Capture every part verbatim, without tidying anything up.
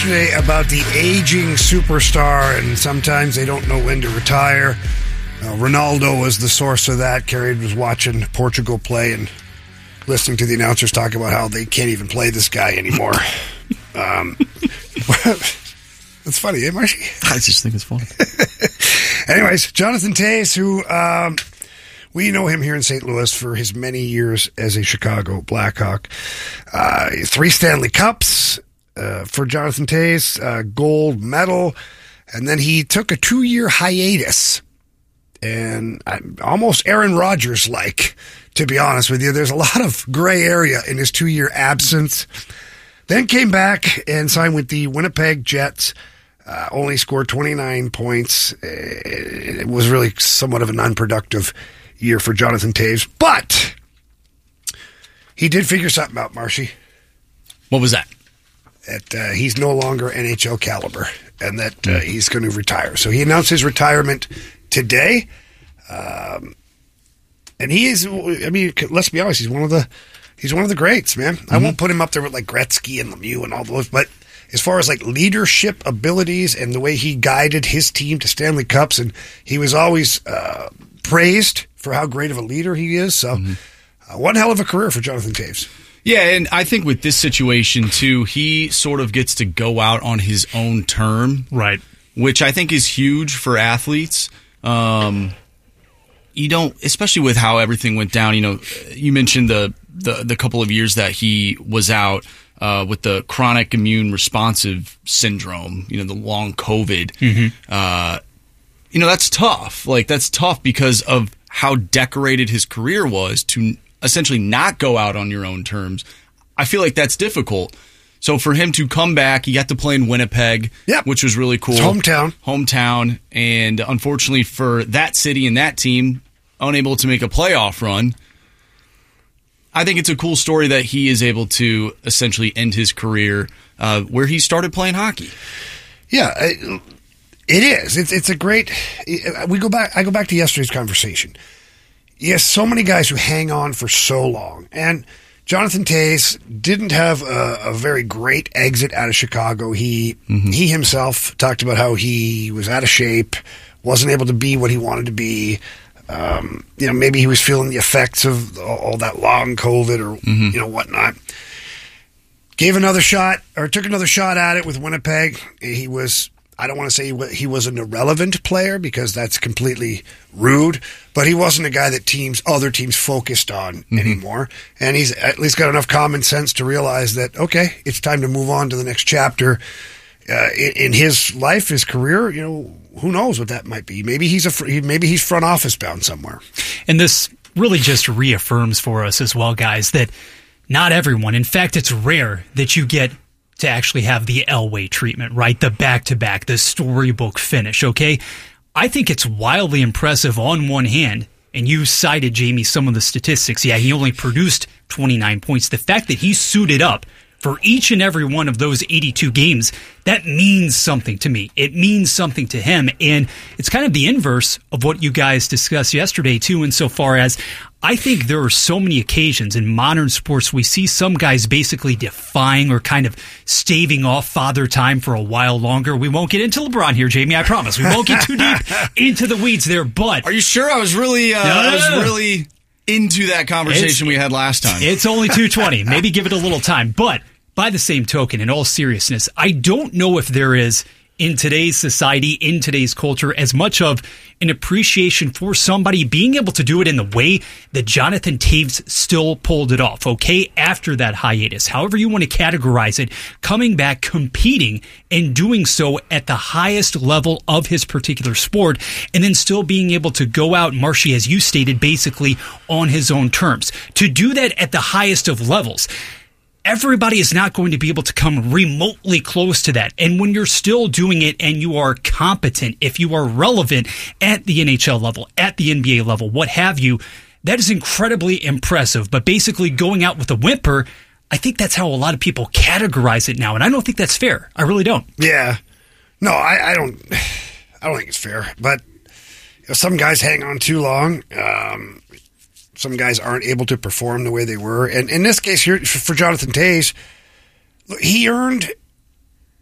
yesterday about the aging superstar, and sometimes they don't know when to retire. Uh, Ronaldo was the source of that. Carrie was watching Portugal play and listening to the announcers talk about how they can't even play this guy anymore. um, that's funny, eh, Marshy? I just think it's funny. Anyways, Jonathan Toews, who um, we know him here in Saint Louis for his many years as a Chicago Blackhawk. Uh, three Stanley Cups uh, for Jonathan Toews, uh, gold medal, and then he took a two-year hiatus. And I'm almost Aaron Rodgers-like, to be honest with you. There's a lot of gray area in his two-year absence. Then came back and signed with the Winnipeg Jets. Uh, only scored twenty-nine points. It was really somewhat of an unproductive year for Jonathan Toews. But he did figure something out, Marshy. What was that? That uh, he's no longer N H L caliber and that uh, he's going to retire. So he announced his retirement today, um, and he is. I mean, let's be honest. He's one of the. He's one of the greats, man. Mm-hmm. I won't put him up there with like Gretzky and Lemieux and all those, but as far as like leadership abilities and the way he guided his team to Stanley Cups, and he was always uh, praised for how great of a leader he is. So, mm-hmm. uh, one hell of a career for Jonathan Toews. Yeah, and I think with this situation too, he sort of gets to go out on his own term, right? Which I think is huge for athletes. Um, you don't, especially with how everything went down. You know, you mentioned the the, the couple of years that he was out uh, with the chronic immune responsive syndrome. You know, the long COVID. Mm-hmm. Uh, you know, that's tough. Like that's tough because of how decorated his career was to essentially not go out on your own terms. I feel like that's difficult. So for him to come back, he got to play in Winnipeg, yep. which was really cool. His hometown. Hometown. And unfortunately for that city and that team, unable to make a playoff run. I think it's a cool story that he is able to essentially end his career uh, where he started playing hockey. Yeah, it, it is. It's it's a great. We go back. I go back to yesterday's conversation. Yes, so many guys who hang on for so long, and Jonathan Toews didn't have a, a very great exit out of Chicago. He mm-hmm. he himself talked about how he was out of shape, wasn't able to be what he wanted to be. Um, you know, maybe he was feeling the effects of all, all that long COVID or mm-hmm. you know whatnot. Gave another shot or took another shot at it with Winnipeg. He was. I don't want to say he was an irrelevant player because that's completely rude, but he wasn't a guy that teams, other teams focused on mm-hmm. anymore. And he's at least got enough common sense to realize that, okay, it's time to move on to the next chapter uh, in, in his life, his career. You know, who knows what that might be? Maybe he's a maybe he's front office bound somewhere. And this really just reaffirms for us as well, guys, that not everyone, in fact, it's rare that you get to actually have the Elway treatment, right? The back-to-back, the storybook finish, okay? I think it's wildly impressive on one hand, and you cited, Jamie, some of the statistics. Yeah, he only produced twenty-nine points. The fact that he suited up for each and every one of those eighty-two games, that means something to me. It means something to him, and it's kind of the inverse of what you guys discussed yesterday, too, insofar as I think there are so many occasions in modern sports we see some guys basically defying or kind of staving off father time for a while longer. We won't get into LeBron here, Jamie, I promise. We won't get too deep into the weeds there, but... Are you sure? I was really... Uh, no, no, no, I was no. really... into that conversation it's, we had last time. It's only two twenty. Maybe give it a little time. But by the same token, in all seriousness, I don't know if there is, in today's society, in today's culture, as much of an appreciation for somebody being able to do it in the way that Jonathan Toews still pulled it off, okay, after that hiatus. However you want to categorize it, coming back, competing, and doing so at the highest level of his particular sport, and then still being able to go out, Marshy, as you stated, basically on his own terms. To do that at the highest of levels, everybody is not going to be able to come remotely close to that. And when you're still doing it and you are competent, if you are relevant at the N H L level, at the N B A level, what have you, that is incredibly impressive. But basically going out with a whimper, I think that's how a lot of people categorize it now. And I don't think that's fair. I really don't. Yeah. No, I, I don't I don't think it's fair. But you know, some guys hang on too long. Um Some guys aren't able to perform the way they were. And in this case here, for Jonathan Toews, he earned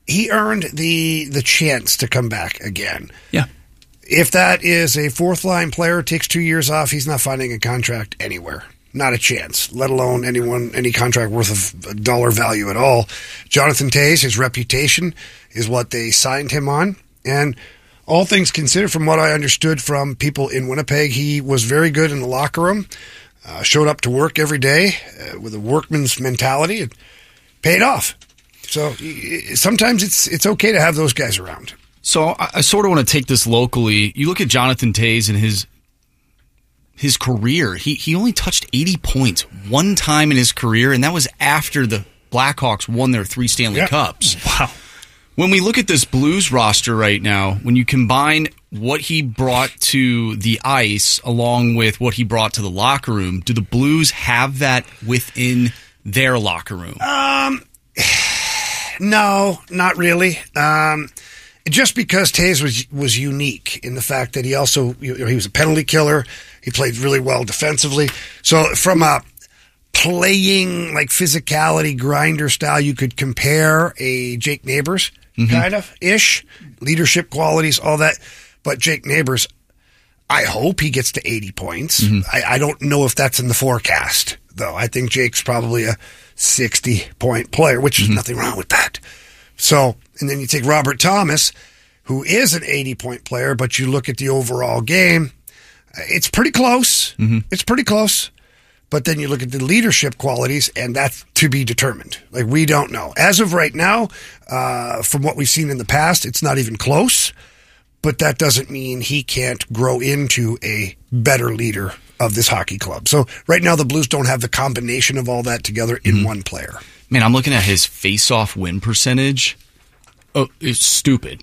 he earned the the chance to come back again. Yeah. If that is a fourth line player, takes two years off, he's not finding a contract anywhere. Not a chance, let alone anyone, any contract worth of a dollar value at all. Jonathan Toews, his reputation is what they signed him on. And all things considered, from what I understood from people in Winnipeg, he was very good in the locker room, uh, showed up to work every day uh, with a workman's mentality. It paid off. So sometimes it's it's okay to have those guys around. So I, I sort of want to take this locally. You look at Jonathan Toews and his his career. He he only touched eighty points one time in his career, and that was after the Blackhawks won their three Stanley Yep. Cups. Wow. When we look at this Blues roster right now, when you combine what he brought to the ice along with what he brought to the locker room, do the Blues have that within their locker room? Um, no, not really. Um, just because Toews was was unique in the fact that he also you know, he was a penalty killer. He played really well defensively. So from a playing like physicality grinder style, you could compare a Jake Neighbors mm-hmm. kind of ish leadership qualities, all that. But Jake Neighbors, I hope he gets to eighty points. Mm-hmm. I, I don't know if that's in the forecast though. I think Jake's probably a sixty point player, which is mm-hmm. nothing wrong with that. So, and then you take Robert Thomas, who is an eighty point player, but you look at the overall game, it's pretty close. Mm-hmm. It's pretty close. But then you look at the leadership qualities, and that's to be determined. Like, we don't know. As of right now, uh, from what we've seen in the past, it's not even close. But that doesn't mean he can't grow into a better leader of this hockey club. So right now, the Blues don't have the combination of all that together in mm-hmm. one player. Man, I'm looking at his face-off win percentage. Oh, it's stupid.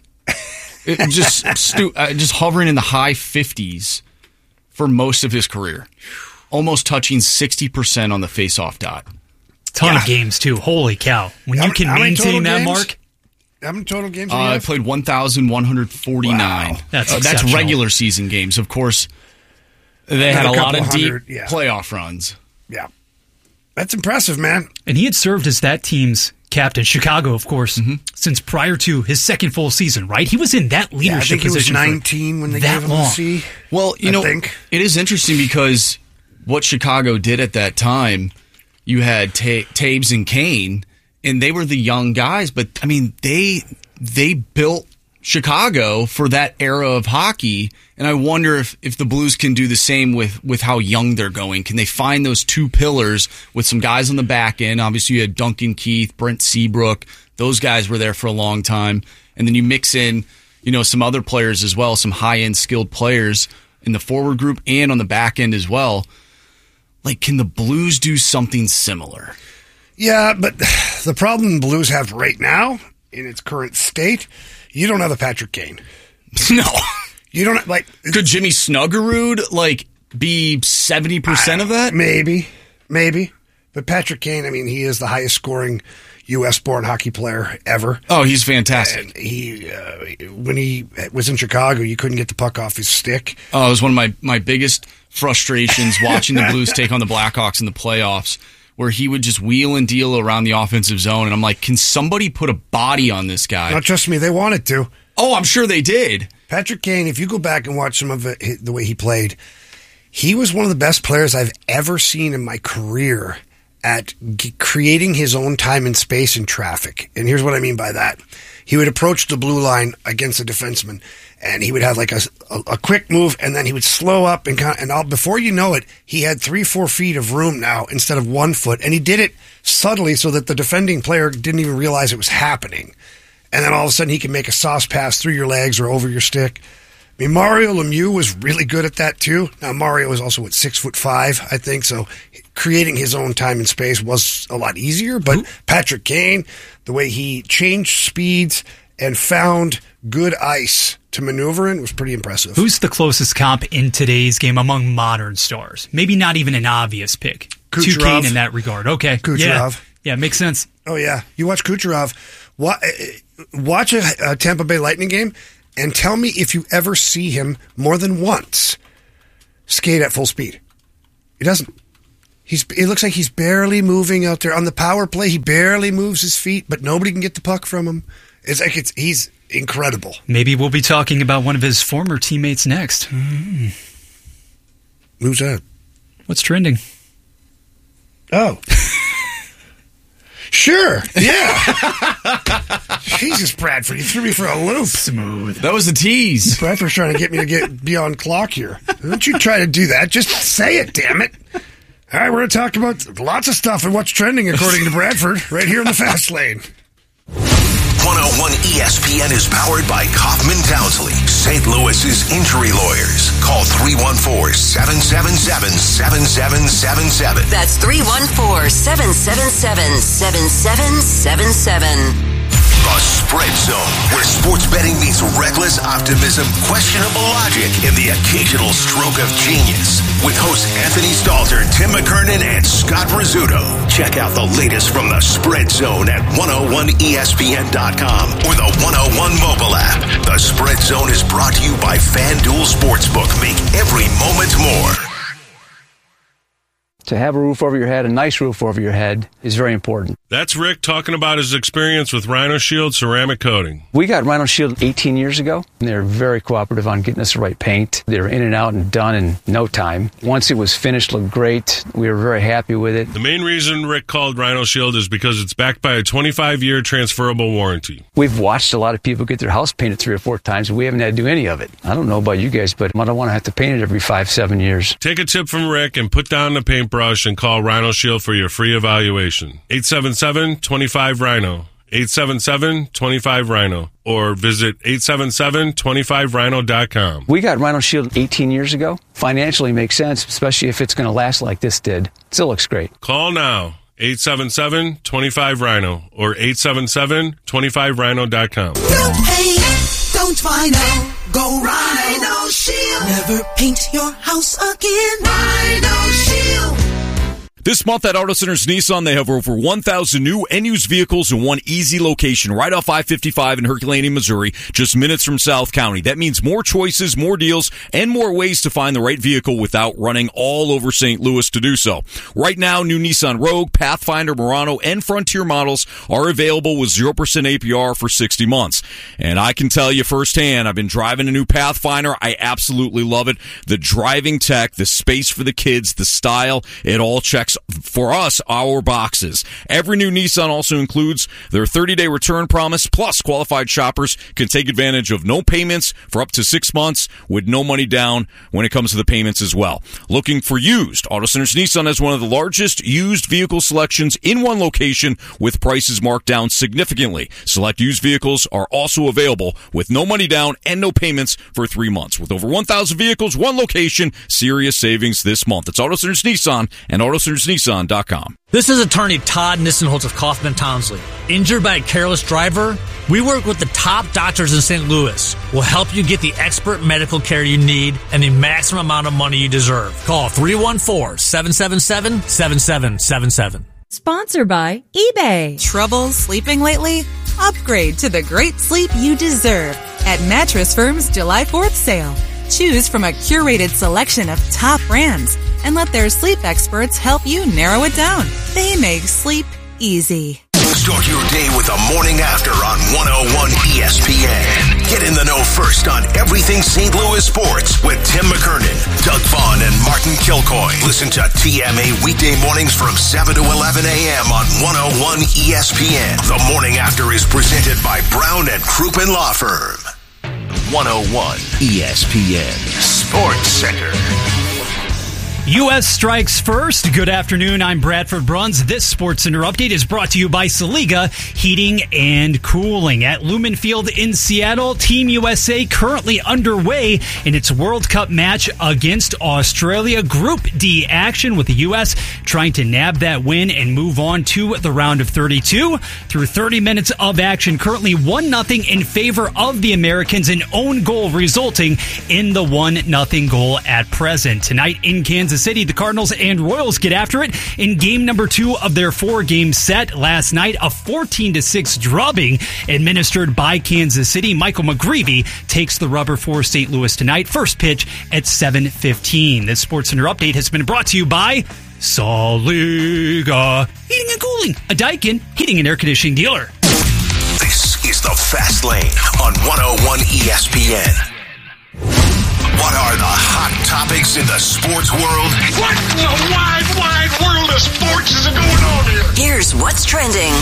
It just stu- uh, just hovering in the high fifties for most of his career. Almost touching sixty percent on the face-off dot. Ton yeah. of games, too. Holy cow. When how, you can maintain that games? mark. How many total games uh, I played one thousand one hundred forty-nine. Wow. That's uh, That's regular season games. Of course, they Another had a lot of deep yeah. playoff runs. Yeah. That's impressive, man. And he had served as that team's captain, Chicago, of course, mm-hmm. since prior to his second full season, right? He was in that leadership yeah, I think position. He was nineteen when they that gave him long. the C. Well, you I know, think. It is interesting because what Chicago did at that time, you had Ta- Taves and Kane, and they were the young guys, but I mean, they they built Chicago for that era of hockey, and I wonder if, if the Blues can do the same with, with how young they're going. Can they find those two pillars with some guys on the back end? Obviously, you had Duncan Keith, Brent Seabrook. Those guys were there for a long time. And then you mix in, you know, some other players as well, some high-end skilled players in the forward group and on the back end as well. Like, can the Blues do something similar? Yeah, but the problem the Blues have right now, in its current state, you don't have a Patrick Kane. No. You don't, like... Could Jimmy Snuggerud, like, be seventy percent of that? Maybe. Maybe. But Patrick Kane, I mean, he is the highest scoring U S-born hockey player ever. Oh, he's fantastic. And he, uh, when he was in Chicago, you couldn't get the puck off his stick. Oh, it was one of my, my biggest frustrations watching the Blues take on the Blackhawks in the playoffs, where he would just wheel and deal around the offensive zone. And I'm like, can somebody put a body on this guy? Not trust me, they wanted to. Oh, I'm sure they did. Patrick Kane, if you go back and watch some of it, the way he played, he was one of the best players I've ever seen in my career at g- creating his own time and space in traffic. And here's what I mean by that. He would approach the blue line against a defenseman, and he would have like a, a, a quick move, and then he would slow up, and kind of, and all, before you know it, he had three, four feet of room now instead of one foot, and he did it subtly so that the defending player didn't even realize it was happening. And then all of a sudden, he can make a sauce pass through your legs or over your stick. I mean, Mario Lemieux was really good at that too. Now, Mario is also, what, six foot five, I think, so creating his own time and space was a lot easier. But Ooh. Patrick Kane, the way he changed speeds and found good ice to maneuver in was pretty impressive. Who's the closest comp in today's game among modern stars? Maybe not even an obvious pick. Kucherov. To Kane in that regard. Okay. Kucherov. Yeah, yeah, makes sense. Oh, yeah. You watch Kucherov. Watch a, a Tampa Bay Lightning game and tell me if you ever see him more than once skate at full speed. He doesn't. He's. It looks like he's barely moving out there. On the power play, he barely moves his feet, but nobody can get the puck from him. It's like it's he's incredible. Maybe we'll be talking about one of his former teammates next. Mm. Who's that? What's trending? Oh. Sure, yeah. Jesus, Bradford, you threw me for a loop. Smooth. That was a tease. Bradford's trying to get me to get be on clock here. Don't you try to do that. Just say it, damn it. All right, we're going to talk about lots of stuff and what's trending according to Bradford right here in the Fast Lane. one oh one E S P N is powered by Kaufman Townsley, Saint Louis's injury lawyers. Call three one four, seven seven seven, seven seven seven seven. That's three one four, seven seven seven, seven seven seven seven. The Spread Zone, where sports betting meets reckless optimism, questionable logic, and the occasional stroke of genius. With hosts Anthony Stalter, Tim McKernan, and Scott Rizzuto. Check out the latest from the Spread Zone at one oh one E S P N dot com or the one oh one mobile app. The Spread Zone is brought to you by FanDuel Sportsbook. Make every moment more. To have a roof over your head, a nice roof over your head, is very important. That's Rick talking about his experience with Rhino Shield ceramic coating. We got Rhino Shield eighteen years ago, and they were very cooperative on getting us the right paint. They were in and out and done in no time. Once it was finished, looked great. We were very happy with it. The main reason Rick called Rhino Shield is because it's backed by a twenty-five year transferable warranty. We've watched a lot of people get their house painted three or four times, and we haven't had to do any of it. I don't know about you guys, but I don't want to have to paint it every five, seven years. Take a tip from Rick and put down the paintbrush and call Rhino Shield for your free evaluation. eight seven seven, two five, Rhino. eight seven seven, two five, Rhino. Or visit eight seven seven, two five rhino dot com. We got Rhino Shield eighteen years ago. Financially makes sense, especially if it's going to last like this did. It still looks great. Call now. eight seven seven, two five, Rhino. Or eight seven seven, two five rhino dot com. Don't paint, don't Rhino. Go Rhino Shield. Never paint your house again. Rhino Shield. This month at Auto Centers Nissan, they have over one thousand new and used vehicles in one easy location right off I fifty-five in Herculaneum, Missouri, just minutes from South County. That means more choices, more deals, and more ways to find the right vehicle without running all over Saint Louis to do so. Right now, new Nissan Rogue, Pathfinder, Murano, and Frontier models are available with zero percent A P R for sixty months. And I can tell you firsthand, I've been driving a new Pathfinder. I absolutely love it. The driving tech, the space for the kids, the style, it all checks for us, our boxes. Every new Nissan also includes their thirty day return promise, plus qualified shoppers can take advantage of no payments for up to six months with no money down when it comes to the payments as well. Looking for used? Auto Centers Nissan has one of the largest used vehicle selections in one location with prices marked down significantly. Select used vehicles are also available with no money down and no payments for three months. With over one thousand vehicles, one location, serious savings this month. It's Auto Centers Nissan and Auto Centers Nissan dot com. This is attorney Todd Nissenholtz of Kaufman Townsley. Injured by a careless driver? We work with the top doctors in Saint Louis. We'll help you get the expert medical care you need and the maximum amount of money you deserve. Call three one four, seven seven seven, seven seven seven seven. Sponsored by eBay. Trouble sleeping lately? Upgrade to the great sleep you deserve at Mattress Firm's July fourth sale. Choose from a curated selection of top brands and let their sleep experts help you narrow it down. They make sleep easy. Start your day with the morning after on one oh one E S P N. Get in the know first on everything Saint Louis sports with Tim McKernan, Doug Vaughn, and Martin Kilcoy. Listen to T M A weekday mornings from seven to eleven a.m. on one oh one E S P N. The morning after is presented by Brown and Crouppen Law Firm. one oh one E S P N Sports Center. U S strikes first. Good afternoon. I'm Bradford Bruns. This Sports Center update is brought to you by Saliga Heating and Cooling. At Lumen Field in Seattle, Team U S A currently underway in its World Cup match against Australia. Group D action with the U S trying to nab that win and move on to the round of thirty-two. Through thirty minutes of action, currently one nothing in favor of the Americans, an own goal resulting in the one nothing goal at present. Tonight in Kansas City, the Cardinals and Royals get after it in game number two of their four-game set. Last night, a fourteen to six drubbing administered by Kansas City. Michael McGreevy takes the rubber for Saint Louis tonight. First pitch at seven fifteen. This SportsCenter update has been brought to you by Saliga Heating and Cooling, a Daikin heating and air conditioning dealer. This is The Fast Lane on one oh one E S P N. What are the hot topics in the sports world? What in the wide, wide world of sports is going on here? Here's what's trending.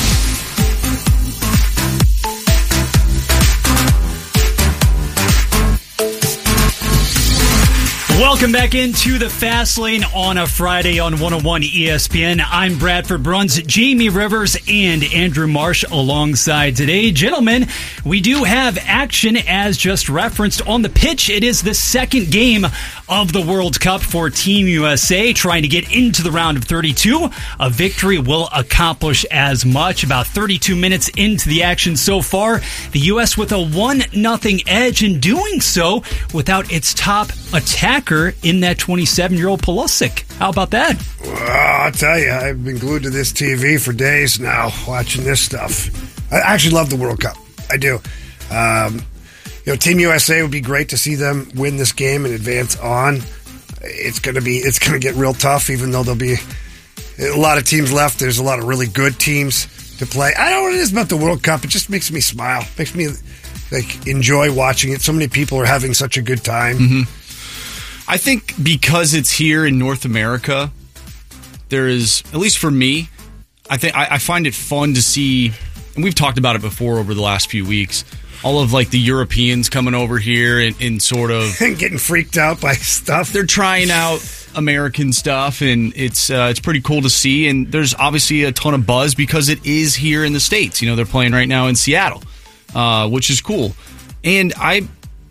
Welcome back into the Fast Lane on a Friday on one oh one E S P N. I'm Bradford Bruns, Jamie Rivers, and Andrew Marsh alongside today. Gentlemen, we do have action as just referenced on the pitch. It is the second game of the World Cup for Team U S A, trying to get into the round of thirty-two. A victory will accomplish as much. About thirty-two minutes into the action so far, the U S with a one nothing edge, in doing so without its top attacker in that twenty-seven-year-old Pulisic. How about that? Well, I'll tell you, I've been glued to this T V for days now, watching this stuff. I actually love the World Cup. I do. Um, you know, Team U S A would be great to see them win this game and advance on. It's going to be, it's going to get real tough, even though there'll be a lot of teams left. There's a lot of really good teams to play. I don't know what it is about the World Cup. It just makes me smile. Makes me like enjoy watching it. So many people are having such a good time. Mm-hmm. I think because it's here in North America, there is, at least for me, I think I, I find it fun to see, and we've talked about it before over the last few weeks, all of like the Europeans coming over here and, and sort of getting freaked out by stuff. They're trying out American stuff, and it's uh, it's pretty cool to see. And there's obviously a ton of buzz because it is here in the States. You know, they're playing right now in Seattle, uh, which is cool. And I,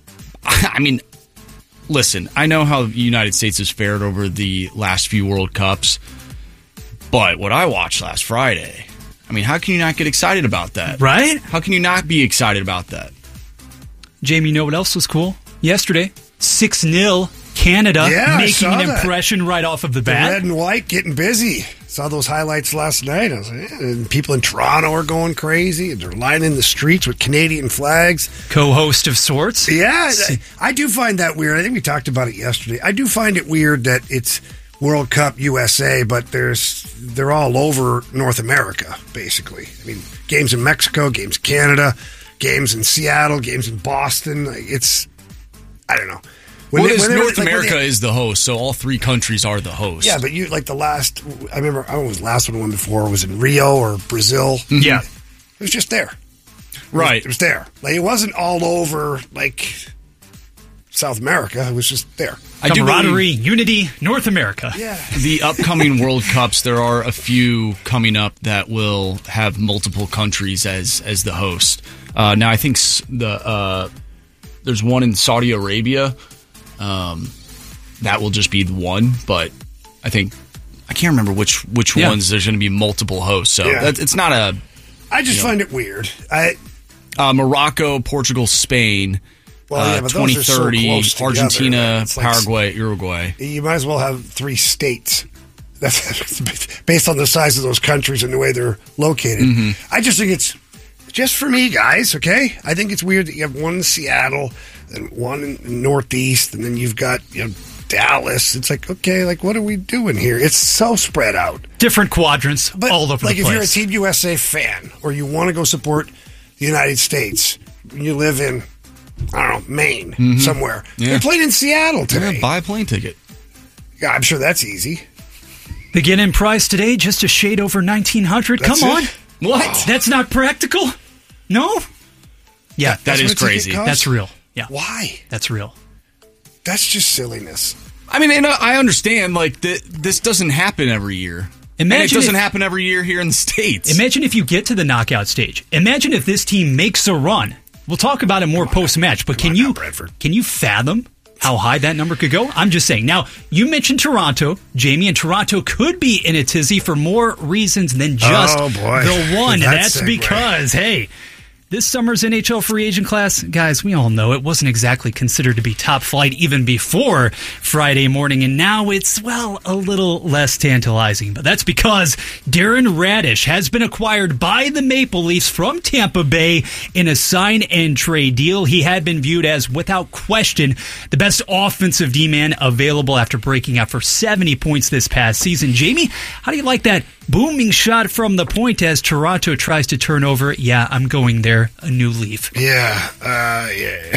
I mean. Listen, I know how the United States has fared over the last few World Cups, but what I watched last Friday, I mean, how can you not get excited about that? Right? How can you not be excited about that? Jamie, you know what else was cool? Yesterday, six nil Canada, yeah, making an that. impression right off of the bat. The red and white getting busy. Saw those highlights last night. I was like, yeah. And people in Toronto are going crazy. They're lining the streets with Canadian flags. Co-host of sorts. Yeah, I, I do find that weird. I think we talked about it yesterday. I do find it weird that it's World Cup U S A, but there's they're all over North America, basically. I mean, games in Mexico, games in Canada, games in Seattle, games in Boston. It's, I don't know. When well, they, when North were, like, America they, is the host, so all three countries are the host. Yeah, but you like the last. I remember. I don't know what the last one won before was in Rio or Brazil. Mm-hmm. Yeah, it was just there. Right, it was, it was there. Like it wasn't all over like South America. It was just there. I Camaraderie, unity, North America. Yeah. The upcoming World Cups, there are a few coming up that will have multiple countries as as the host. Uh, now, I think the uh, there's one in Saudi Arabia. Um, that will just be one, but I think I can't remember which which yeah. ones. There's going to be multiple hosts, so yeah. that, it's not a. I just you know, find it weird. I uh, Morocco, Portugal, Spain, well, yeah, uh, twenty thirty, so Argentina, like, Paraguay, Uruguay. You might as well have three states. That's based on the size of those countries and the way they're located. Mm-hmm. I just think it's just for me, guys. Okay, I think it's weird that you have one in Seattle. And one in the Northeast, and then you've got you know Dallas. It's like, okay, like what are we doing here? It's so spread out, different quadrants, but all over like the place. Like if you're a Team U S A fan, or you want to go support the United States, you live in I don't know Maine mm-hmm. somewhere. Yeah. They're playing in Seattle today. Yeah, buy a plane ticket. Yeah, I'm sure that's easy. The get-in price today just a shade over nineteen hundred. Come on, it? What? Oh. That's not practical. No. Yeah, that, that is crazy. That's real. Yeah. Why? That's real. That's just silliness. I mean, and I understand, like, th- this doesn't happen every year. Imagine and it doesn't if, happen every year here in the States. Imagine if you get to the knockout stage. Imagine if this team makes a run. We'll talk about it more post-match, but can you now, can you fathom how high that number could go? I'm just saying. Now, you mentioned Toronto, Jamie, and Toronto could be in a tizzy for more reasons than just oh, boy. the one. That That's segue. because, hey... This summer's N H L free agent class, guys, we all know it wasn't exactly considered to be top flight even before Friday morning, and now it's, well, a little less tantalizing. But that's because Darren Raddysh has been acquired by the Maple Leafs from Tampa Bay in a sign-and-trade deal. He had been viewed as, without question, the best offensive D-man available after breaking out for seventy points this past season. Jamie, how do you like that Booming shot from the point as Toronto tries to turn over. Yeah, I'm going there. A new leaf. Yeah. Uh, yeah.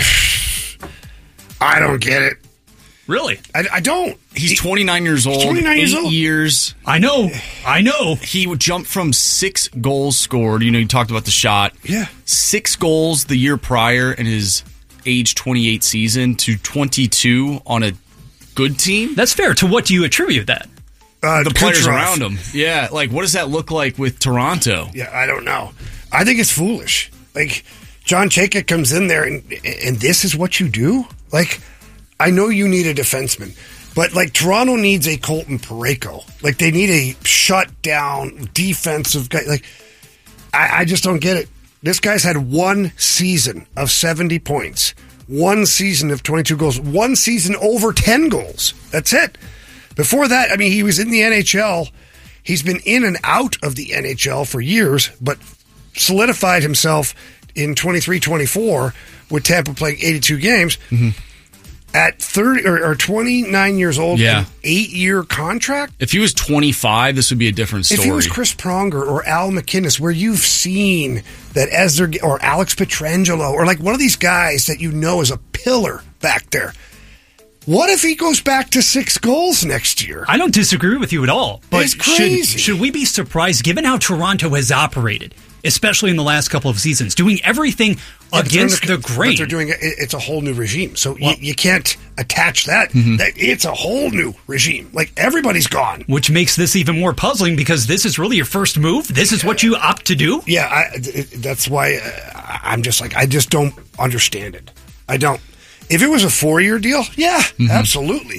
I don't get it. Really? I, I don't. He's He- twenty-nine years old. He's twenty-nine years eight old. years. I know. I know. He would jump from six goals scored. You know, you talked about the shot. Yeah. Six goals the year prior in his age twenty-eight season to twenty-two on a good team. That's fair. To what do you attribute that? Uh, The players Kucherov. around him. Yeah. Like, what does that look like with Toronto? Yeah, I don't know. I think it's foolish. Like, John Chayka comes in there, and and this is what you do? Like, I know you need a defenseman, but, like, Toronto needs a Colton Parayko. Like, they need a shut-down defensive guy. Like, I, I just don't get it. This guy's had one season of seventy points, one season of twenty-two goals, one season over ten goals. That's it. Before that, I mean, he was in the N H L. He's been in and out of the N H L for years, but solidified himself in twenty-three twenty-four with Tampa playing eighty-two games. Mm-hmm. At thirty or, or twenty-nine years old, Yeah. an eight-year contract. If he was twenty-five, this would be a different story. If he was Chris Pronger or Al McInnes, where you've seen that as they're, or Alex Pietrangelo, or like one of these guys that you know is a pillar back there, what if he goes back to six goals next year? I don't disagree with you at all. But It's crazy. Should, should we be surprised, given how Toronto has operated, especially in the last couple of seasons, doing everything But against they're- the grain? But they're doing it, it's a whole new regime, so Well- you, you can't attach that. Mm-hmm. that. It's a whole new regime. Like everybody's gone. Which makes this even more puzzling because this is really your first move. This is what you opt to do. Yeah, I, it, that's why uh, I'm just like I just don't understand it. I don't. If it was a four-year deal, yeah, Mm-hmm. absolutely.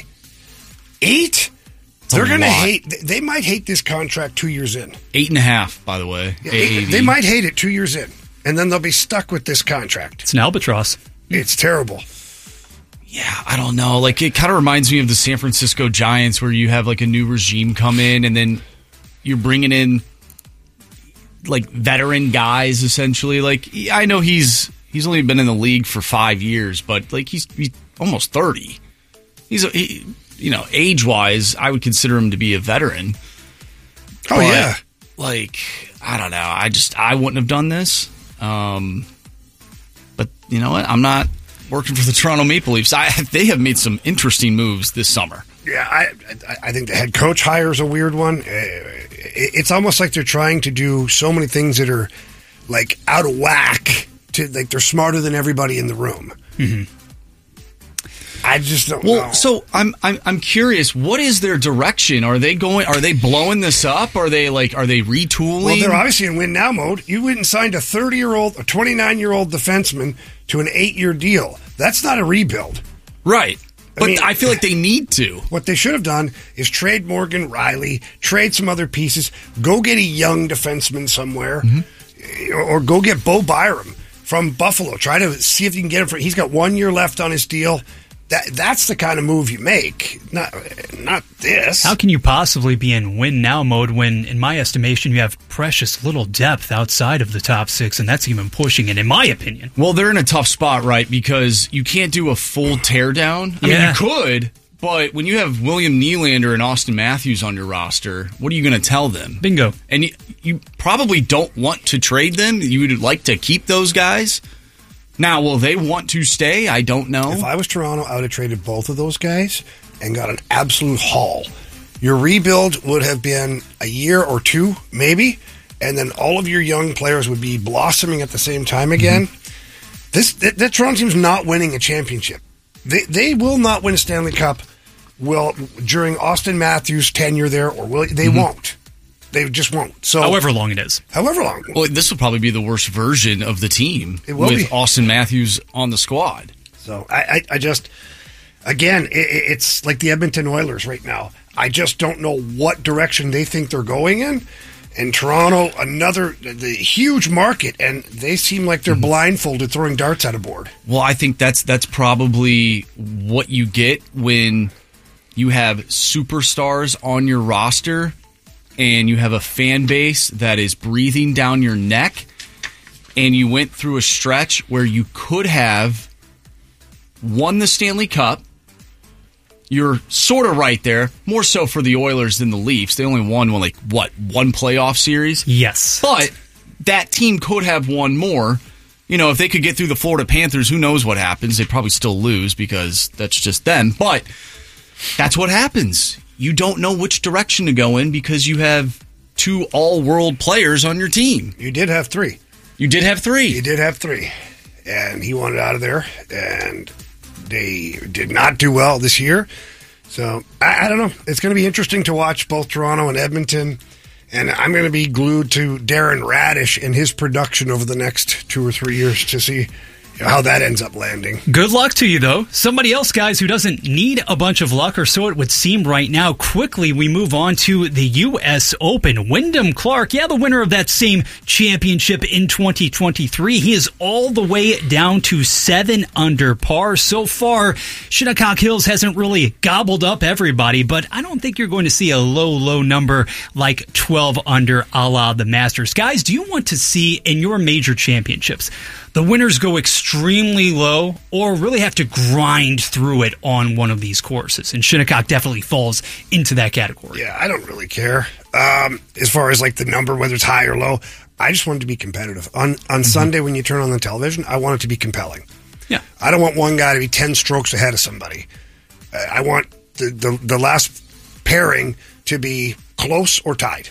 Eight, a they're going to lot. hate. They might hate this contract two years in. Eight and a half, by the way. Yeah, A A V. they might hate it two years in, and then they'll be stuck with this contract. It's an albatross. It's terrible. Yeah, I don't know. Like, it kind of reminds me of the San Francisco Giants, where you have like a new regime come in, and then you're bringing in like veteran guys, essentially. Like, I know he's he's only been in the league for five years, but like he's, he's almost thirty. He's a, he, you know, age wise, I would consider him to be a veteran. Oh But, yeah, like, I don't know. I just I wouldn't have done this. Um, but you know what? I'm not working for the Toronto Maple Leafs. I, they have made some interesting moves this summer. yeah. I I- I think the head coach hire is a weird one. Uh, it- It's almost like they're trying to do so many things that are like out of whack. To like they're smarter than everybody in the room. Mm-hmm. I just don't Well, know. so I'm I'm I'm curious. What is their direction? Are they going? Are they blowing this up? Are they like? Are they retooling? Well, they're obviously in win now mode. You went and signed a thirty-year-old, a twenty-nine-year-old defenseman to an eight-year deal. That's not a rebuild. right, but I, mean- feel like they need to. What they should have done is trade Morgan Riley, trade some other pieces, go get a young defenseman somewhere, or, or go get Bo Byram from Buffalo. Try to see if you can get him for. He's got one year left on his deal. That that's the kind of move you make. Not not this. How can you possibly be in win now mode when, in my estimation, you have precious little depth outside of the top six, and that's even pushing it, in my opinion. Well, they're in a tough spot, right? Because you can't do a full teardown. I Yeah. mean, you could, but when you have William Nylander and Austin Matthews on your roster, what are you going to tell them? Bingo. And you, you probably don't want to trade them. You would like to keep those guys. Now, will they want to stay? I don't know. If I was Toronto, I would have traded both of those guys and got an absolute haul. Your rebuild would have been a year or two, maybe, and then all of your young players would be blossoming at the same time again. Mm-hmm. This that, that Toronto team's not winning a championship. They they will not win a Stanley Cup. Will during Austin Matthews' tenure there, or will they Mm-hmm. won't? They just won't. So However long it is. however long. Well, this will probably be the worst version of the team It will with be. Austin Matthews on the squad. So I, I, I just, again, it, it's like the Edmonton Oilers right now. I just don't know what direction they think they're going in. And Toronto, another the huge market, and they seem like they're blindfolded throwing darts at a board. Well, I think that's that's probably what you get when you have superstars on your roster and you have a fan base that is breathing down your neck, and you went through a stretch where you could have won the Stanley Cup you're sort of right there. More so for the Oilers than the Leafs. They only won, well, like, what, one playoff series? Yes. But that team could have won more. You know, if they could get through the Florida Panthers, who knows what happens? They'd probably still lose because that's just them. But that's what happens. You don't know which direction to go in because you have two all-world players on your team. You did have three. You did have three. You did have three. And he wanted out of there, and they did not do well this year. So, I, I don't know. It's going to be interesting to watch both Toronto and Edmonton. And I'm going to be glued to Darren Radish and his production over the next two or three years to see how that ends up landing. Good luck to you, though. Somebody else, guys, who doesn't need a bunch of luck, or so it would seem right now. Quickly, we move on to the U S Open. Wyndham Clark, yeah, the winner of that same championship in twenty twenty-three. He is all the way down to seven under par. So far, Shinnecock Hills hasn't really gobbled up everybody, but I don't think you're going to see a low, low number like twelve under a la the Masters. Guys, do you want to see in your major championships the winners go extremely low or really have to grind through it on one of these courses? And Shinnecock definitely falls into that category. Yeah, I don't really care. Um, as far as like the number, whether it's high or low, I just want it to be competitive. On on mm-hmm. Sunday when you turn on the television, I want it to be compelling. Yeah. I don't want one guy to be ten strokes ahead of somebody. Uh, I want the, the, the last pairing to be close or tied.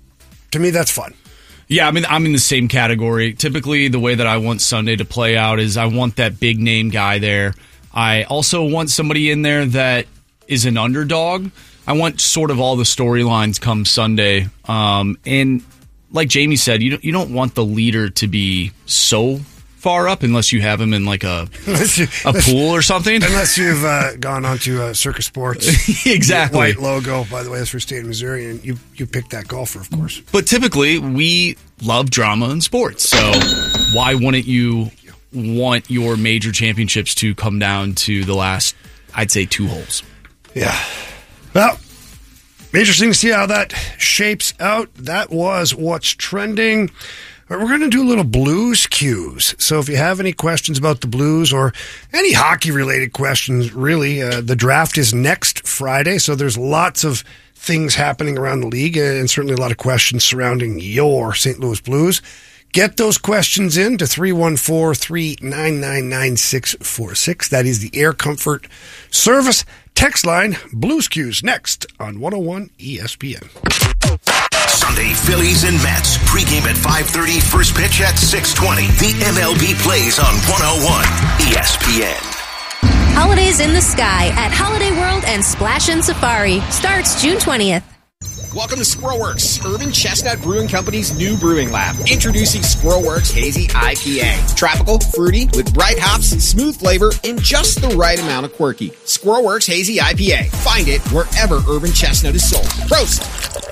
To me, that's fun. Yeah, I mean, I'm in the same category. Typically, the way that I want Sunday to play out is I want that big name guy there. I also want somebody in there that is an underdog. I want sort of all the storylines come Sunday. Um, and like Jamie said, you don't, you don't want the leader to be so far up unless you have him in like a you, a pool or something. Unless you've uh, gone onto uh, Circus Sports. Exactly. White logo, by the way, that's for state of Missouri, and you, you picked that golfer, of course. But typically, we love drama in sports, so why wouldn't you want your major championships to come down to the last, I'd say, two holes? Yeah. Well, interesting to see how that shapes out. That was what's trending. We're going to do a little Blues cues. So if you have any questions about the Blues or any hockey-related questions, really, uh, the draft is next Friday, so there's lots of things happening around the league and certainly a lot of questions surrounding your Saint Louis Blues. Get those questions in to three one four, three nine nine, nine six four six. That is the Air Comfort Service text line. Blues cues next on one oh one E S P N. Sunday, Phillies and Mets. Pregame at five thirty, first pitch at six twenty. The M L B plays on one oh one E S P N. Holidays in the Sky at Holiday World and Splash and Safari starts June twentieth. Welcome to Squirrelworks, Urban Chestnut Brewing Company's new brewing lab. Introducing Squirrelworks Hazy I P A. Tropical, fruity, with bright hops, smooth flavor, and just the right amount of quirky. Squirrelworks Hazy I P A. Find it wherever Urban Chestnut is sold. Prost!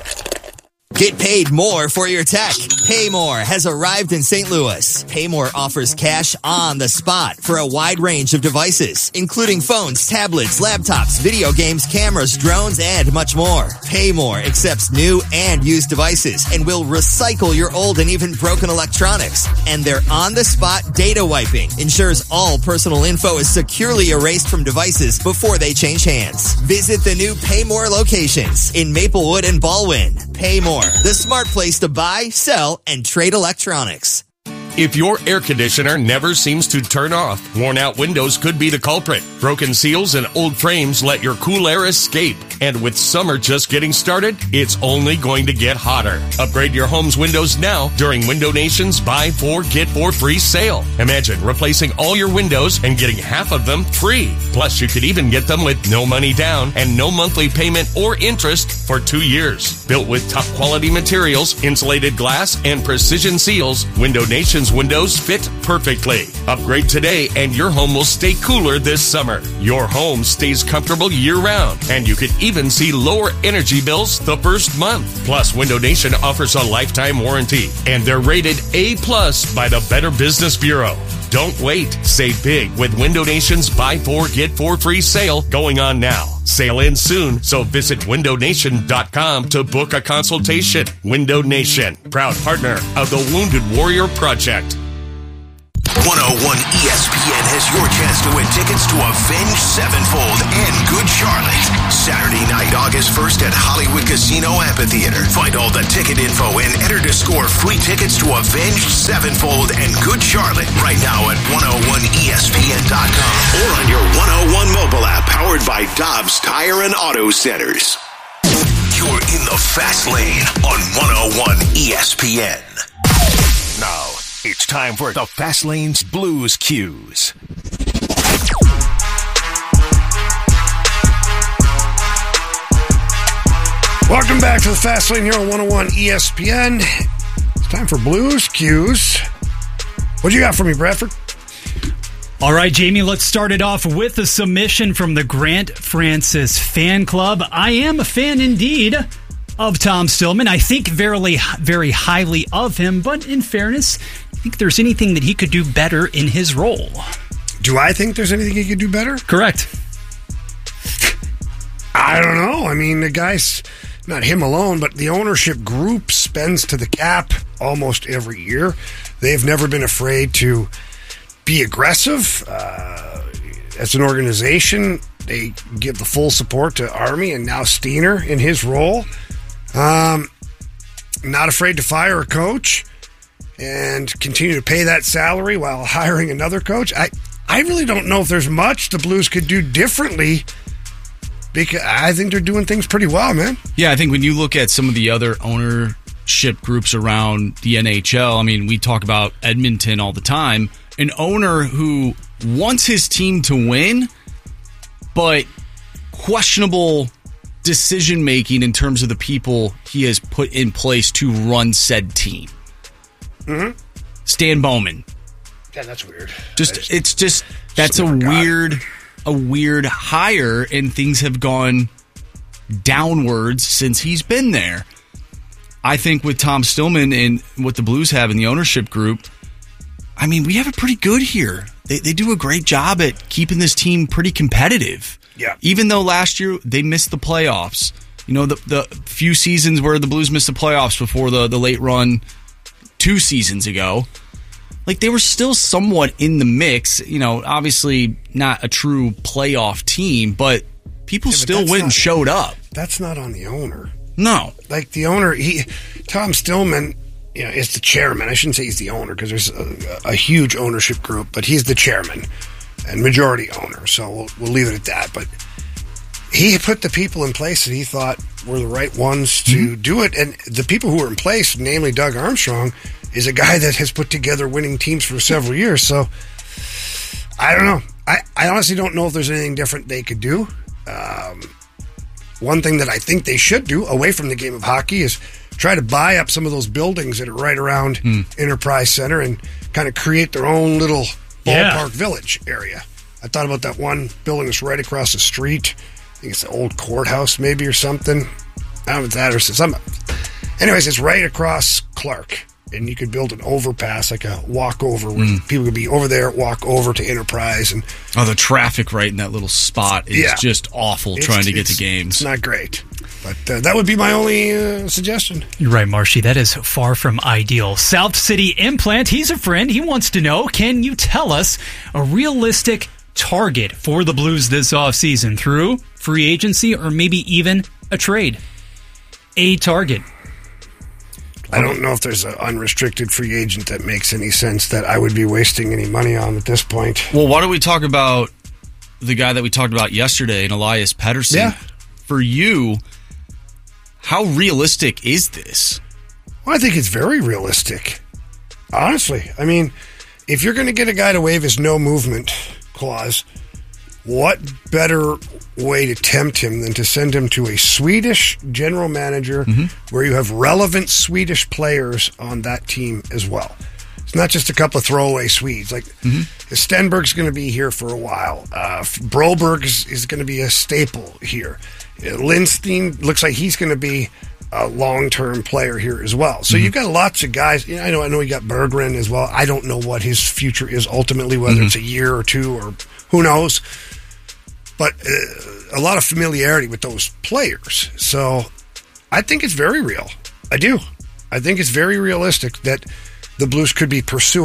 Get paid more for your tech. Paymore has arrived in Saint Louis. Paymore offers cash on the spot for a wide range of devices, including phones, tablets, laptops, video games, cameras, drones, and much more. Paymore accepts new and used devices and will recycle your old and even broken electronics. And their on-the-spot data wiping ensures all personal info is securely erased from devices before they change hands. Visit the new Paymore locations in Maplewood and Baldwin. Paymore, the smart place to buy, sell, and trade electronics. If your air conditioner never seems to turn off, worn-out windows could be the culprit. Broken seals and old frames let your cool air escape. And with summer just getting started, it's only going to get hotter. Upgrade your home's windows now during Window Nation's Buy Four, Get Four Free sale. Imagine replacing all your windows and getting half of them free. Plus, you could even get them with no money down and no monthly payment or interest for two years. Built with top quality materials, insulated glass, and precision seals, Window Nation's windows fit perfectly. Upgrade today and your home will stay cooler this summer. Your home stays comfortable year-round, and you could even see lower energy bills the first month. Plus, Window Nation offers a lifetime warranty, and they're rated A plus by the Better Business Bureau. Don't wait. Save big with Window Nation's Buy Four, Get Four Free sale going on now. Sale ends soon, so visit window nation dot com to book a consultation. Window Nation, proud partner of the Wounded Warrior Project. one oh one E S P N has your chance to win tickets to Avenged Sevenfold and Good Charlotte. Saturday night, August first at Hollywood Casino Amphitheater. Find all the ticket info and enter to score free tickets to Avenged Sevenfold and Good Charlotte right now at one oh one E S P N dot com or on your one oh one mobile app powered by Dobbs Tire and Auto Centers. You're in the Fast Lane on one oh one E S P N. Now, it's time for the Fast Lane's Blues Cues. Welcome back to the Fast Lane here on one oh one E S P N. It's time for Blues Cues. What do you got for me, Bradford? All right, Jamie, let's start it off with a submission from the Grant Francis fan club. I am a fan indeed of Tom Stillman. I think very, very highly of him, but in fairness, I think there's anything that he could do better in his role. Do I think there's anything he could do better? Correct. I don't know. I mean, the guy's, not him alone, but the ownership group spends to the cap almost every year. They've never been afraid to be aggressive. Uh, as an organization, they give the full support to Army and now Steiner in his role. Um, not afraid to fire a coach and continue to pay that salary while hiring another coach. I, I really don't know if there's much the Blues could do differently, because I think they're doing things pretty well, man. Yeah, I think when you look at some of the other ownership groups around the N H L, I mean, we talk about Edmonton all the time. An owner who wants his team to win, but questionable decision-making in terms of the people he has put in place to run said team. Mm-hmm. Stan Bowman. Yeah, that's weird. Just, just It's just, that's a weird, a weird hire, and things have gone downwards since he's been there. I think with Tom Stillman and what the Blues have in the ownership group, I mean, we have it pretty good here. They they do a great job at keeping this team pretty competitive. Yeah. Even though last year they missed the playoffs. You know, the the few seasons where the Blues missed the playoffs before the, the late run two seasons ago, like they were still somewhat in the mix. You know, obviously not a true playoff team, but people yeah, but still went not, and showed up. That's not on the owner. No. Like the owner, he Tom Stillman, you know, is the chairman. I shouldn't say he's the owner because there's a, a huge ownership group, but he's the chairman and majority owner. So we'll, we'll leave it at that. But he put the people in place that he thought were the right ones to mm-hmm. do it. And the people who were in place, namely Doug Armstrong, is a guy that has put together winning teams for several years. So I don't know. I, I honestly don't know if there's anything different they could do. Um, one thing that I think they should do away from the game of hockey is try to buy up some of those buildings that are right around mm. Enterprise Center and kind of create their own little ballpark yeah. village area. I thought about that one building that's right across the street. I think it's the old courthouse maybe or something. I don't know if that or something. Anyways, it's right across Clark. And you could build an overpass, like a walkover, where mm. people could be over there, walk over to Enterprise. And oh, the traffic right in that little spot is yeah. just awful it's, trying to get to games. It's not great. But uh, that would be my only uh, suggestion. You're right, Marshy. That is far from ideal. South City Implant, he's a friend. He wants to know, can you tell us a realistic target for the Blues this offseason through free agency or maybe even a trade? A target. I don't know if there's an unrestricted free agent that makes any sense that I would be wasting any money on at this point. Well, why don't we talk about the guy that we talked about yesterday, and Elias Pettersson? Yeah. For you, how realistic is this? Well, I think it's very realistic. Honestly. I mean, if you're going to get a guy to waive his no movement clause, what better way to tempt him than to send him to a Swedish general manager mm-hmm. where you have relevant Swedish players on that team as well? It's not just a couple of throwaway Swedes. Like mm-hmm. Stenberg's going to be here for a while. Uh, Broberg is, is going to be a staple here. Uh, Lindstein looks like he's going to be a long-term player here as well. So mm-hmm. you've got lots of guys. You know, I know I know you got Berggren as well. I don't know what his future is ultimately, whether mm-hmm. it's a year or two or who knows. But uh, a lot of familiarity with those players. So I think it's very real. I do. I think it's very realistic that the Blues could be pursuing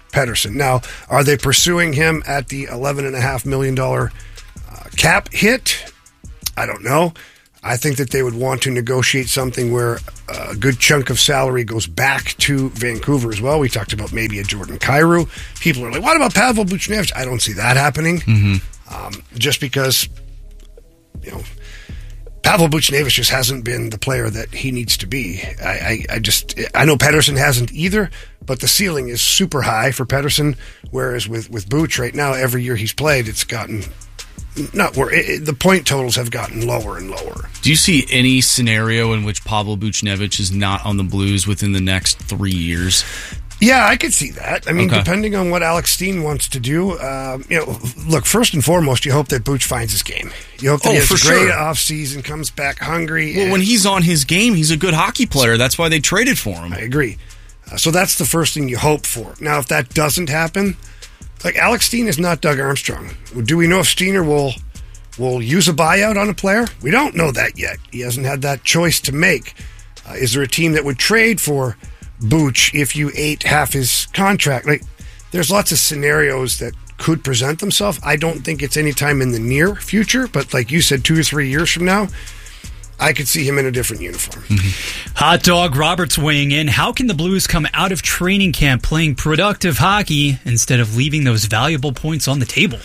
Pettersson. Now, are they pursuing him at the eleven point five million dollars uh, cap hit? I don't know. I think that they would want to negotiate something where a good chunk of salary goes back to Vancouver as well. We talked about maybe a Jordan Kyrou. People are like, what about Pavel Buchnevich? I don't see that happening. Mm-hmm. Um, just because, you know, Pavel Buchnevich just hasn't been the player that he needs to be. I, I, I just, I know Pettersson hasn't either, but the ceiling is super high for Pettersson, whereas with, with Buch right now, every year he's played, it's gotten... Not where it, the point totals have gotten lower and lower. Do you see any scenario in which Pavel Buchnevich is not on the Blues within the next three years? Yeah, I could see that. I mean, Okay. depending on what Alex Steen wants to do, um, you know, look, first and foremost, you hope that Buch finds his game. You hope that Oh, he has for a great sure. offseason, comes back hungry. Well, and- when he's on his game, he's a good hockey player. That's why they traded for him. I agree. Uh, so that's the first thing you hope for. Now, if that doesn't happen, like Alex Steen is not Doug Armstrong. Do we know if Steiner will will use a buyout on a player? We don't know that yet. He hasn't had that choice to make. Uh, is there a team that would trade for Buch if you ate half his contract? Like, there's lots of scenarios that could present themselves. I don't think it's anytime in the near future, but like you said, two or three years from now, I could see him in a different uniform. Hot Dog Roberts weighing in. How can the Blues come out of training camp playing productive hockey instead of leaving those valuable points on the table?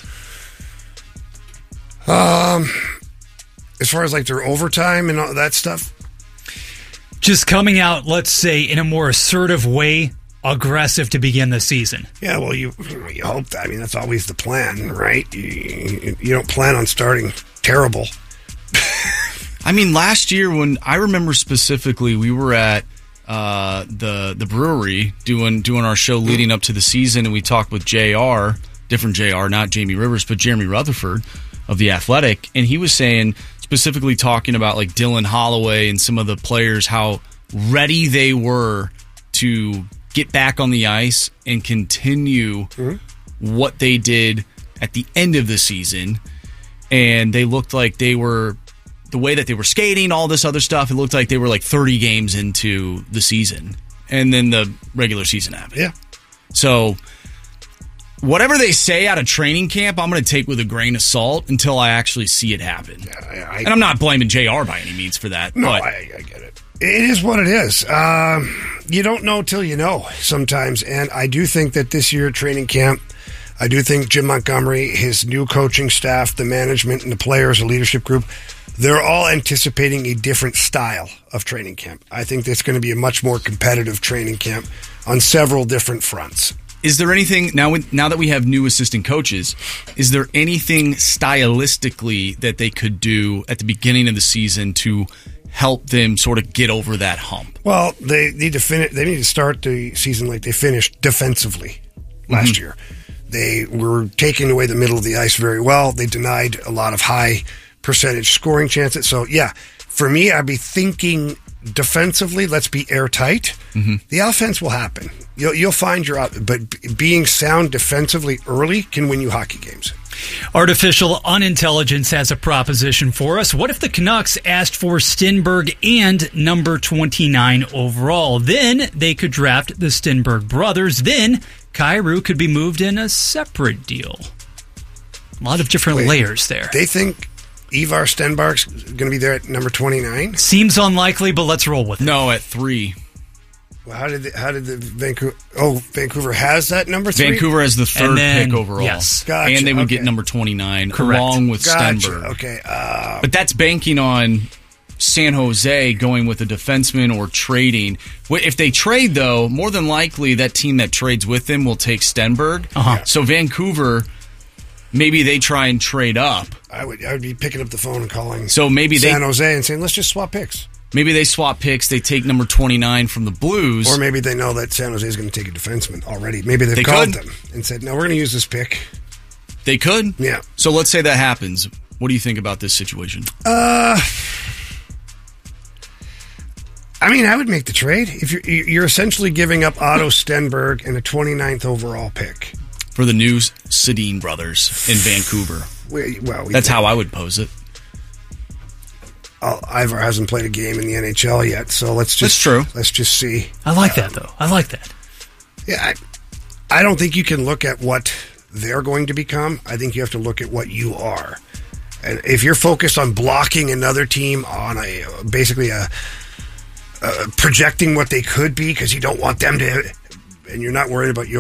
Um, as far as like their overtime and all that stuff, Just coming out, let's say, in a more assertive way, aggressive to begin the season. yeah. Well, you you hope that. I mean, that's always the plan, right? You, you don't plan on starting terrible. I mean, last year when I remember specifically, we were at uh, the the brewery doing doing our show leading up to the season, and we talked with J R, different J R, not Jamie Rivers, but Jeremy Rutherford of The Athletic, and he was saying, specifically talking about like Dylan Holloway and some of the players, how ready they were to get back on the ice and continue what they did at the end of the season. And they looked like they were, the way that they were skating, all this other stuff, it looked like they were like thirty games into the season. And then the regular season happened. Yeah. So whatever they say out of training camp, I'm going to take with a grain of salt until I actually see it happen. I, I, and I'm not blaming J R by any means for that. No, but I, I get it. It is what it is. Um, you don't know till you know sometimes. And I do think that this year training camp, I do think Jim Montgomery, his new coaching staff, the management and the players, the leadership group, they're all anticipating a different style of training camp. I think it's going to be a much more competitive training camp on several different fronts. Is there anything, now now that we have new assistant coaches, is there anything stylistically that they could do at the beginning of the season to help them sort of get over that hump? Well, they need to finish. They need to start the season like they finished defensively last Mm-hmm. year. They were taking away the middle of the ice very well. They denied a lot of high percentage scoring chances. So, yeah, for me, I'd be thinking defensively, let's be airtight. Mm-hmm. The offense will happen. You'll, you'll find your out, but being sound defensively early can win you hockey games. Artificial unintelligence has a proposition for us. What if the Canucks asked for Stenberg and number twenty-nine overall? Then they could draft the Stenberg brothers. Then Kyrou could be moved in a separate deal. A lot of different Wait, layers there. They think Ivar Stenberg's going to be there at number twenty-nine? Seems unlikely, but let's roll with it. No, at three. Well, how did the, how did the Vancouver? Oh, Vancouver has that number three. Vancouver has the third And then- pick overall. yes. Gotcha, And they would okay. get number twenty-nine Correct. along with Gotcha. Stenberg. Okay. Uh, But that's banking on San Jose going with a defenseman or trading. Wh- If they trade, though, more than likely that team that trades with them will take Stenberg. Uh-huh. So Vancouver, maybe they try and trade up. I would I would be picking up the phone and calling So maybe they San Jose and saying, let's just swap picks. maybe they swap picks. They take number twenty-nine from the Blues. Or maybe they know that San Jose is going to take a defenseman already. Maybe they've They called could. them and said, no, we're going to use this pick. They could. Yeah. So let's say that happens. What do you think about this situation? Uh, I mean, I would make the trade. If you're, you're essentially giving up Otto Stenberg and a twenty-ninth overall pick. For the new Sedin brothers in Vancouver. We, well, we That's how I would pose it. Uh, Ivar hasn't played a game in the N H L yet, so let's just That's true. Let's just see. I like that, though. I like that. Yeah, I, I don't think you can look at what they're going to become. I think you have to look at what you are. And if you're focused on blocking another team on a basically a, a projecting what they could be because you don't want them to, and you're not worried about your